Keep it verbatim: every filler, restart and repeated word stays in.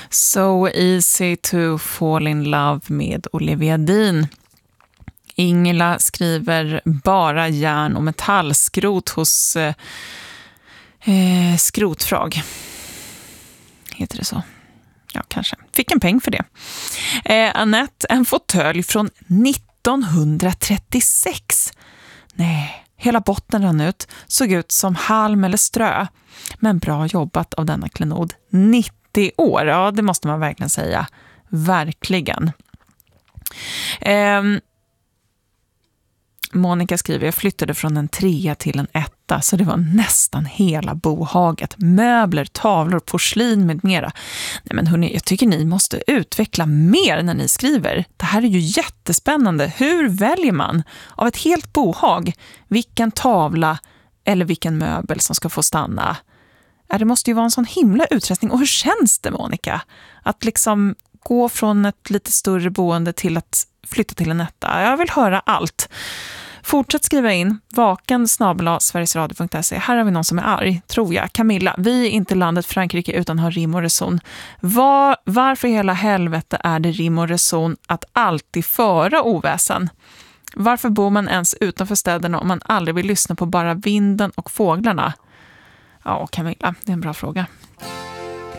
So easy to fall in love med Olivia Dean. Ingela skriver bara järn och metallskrot hos eh, eh, Skrotfrag. Heter det så? Ja, kanske. Fick en peng för det. Eh, Annette, en fåtölj från nittonhundratrettiosex. Nej, hela botten rann ut. Såg ut som halm eller strö. Men bra jobbat av denna klenod. nittio år, ja det måste man verkligen säga. Verkligen. Eh, Monica skriver, jag flyttade från en trea till en etta så det var nästan hela bohaget. Möbler, tavlor, porslin med mera. Nej men hörni, jag tycker ni måste utveckla mer när ni skriver. Det här är ju jättespännande. Hur väljer man av ett helt bohag vilken tavla eller vilken möbel som ska få stanna? Ja, det måste ju vara en sån himla utrustning. Och hur känns det, Monica? Att liksom gå från ett lite större boende till att flytta till en etta. Jag vill höra allt. Fortsätt skriva in vaken snabel-a sverigesradio punkt se. Här har vi någon som är arg, tror jag. Camilla, vi är inte landet Frankrike utan har rim och reson. Var, varför i hela helvete är det rim och reson att alltid föra oväsen? Varför bor man ens utanför städerna om man aldrig vill lyssna på bara vinden och fåglarna? Ja, Camilla, det är en bra fråga.